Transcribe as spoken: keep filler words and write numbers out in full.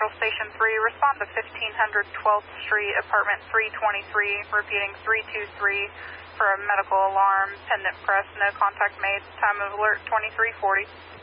Central Station three, respond to fifteen hundred twelfth Street, apartment three twenty-three, repeating three two three for a medical alarm, pendant press, no contact made, time of alert twenty-three forty.